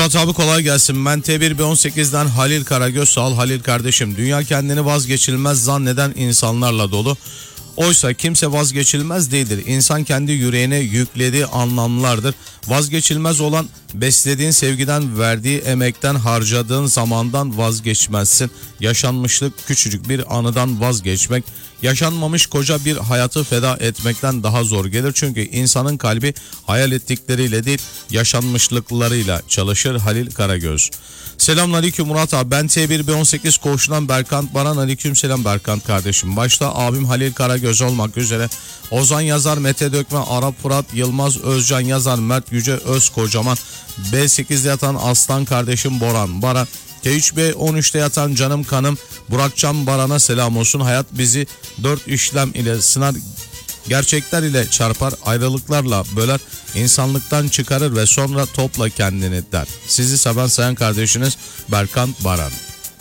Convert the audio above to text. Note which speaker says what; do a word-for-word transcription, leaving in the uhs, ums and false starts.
Speaker 1: Murat abi kolay gelsin. Ben T bir B on sekizden Halil Karagöz. Sağ ol Halil kardeşim. Dünya kendini vazgeçilmez zanneden insanlarla dolu. Oysa kimse vazgeçilmez değildir. İnsan kendi yüreğine yüklediği anlamlardır. Vazgeçilmez olan beslediğin sevgiden, verdiği emekten, harcadığın zamandan vazgeçmezsin. Yaşanmışlık küçücük bir anıdan vazgeçmek, yaşanmamış koca bir hayatı feda etmekten daha zor gelir. Çünkü insanın kalbi hayal ettikleriyle değil, yaşanmışlıklarıyla çalışır. Halil Karagöz. Selamünaleyküm Murat abi. Ben T bir B on sekiz koğuşundan Berkant Baran. Aleyküm selam Berkant kardeşim. Başta abim Halil Karagöz olmak üzere Ozan Yazar, Mete Dökme, Arap Fırat, Yılmaz Özcan Yazar, Mert Yüce Özkocaman, B sekizde yatan Aslan kardeşim Boran Baran, T üç B on üçte yatan canım kanım Burakcan Baran'a selam olsun. Hayat bizi dört işlem ile sınar, gerçekler ile çarpar, ayrılıklarla böler, insanlıktan çıkarır ve sonra topla kendini der. Sizi seven sayan kardeşiniz Berkant Baran.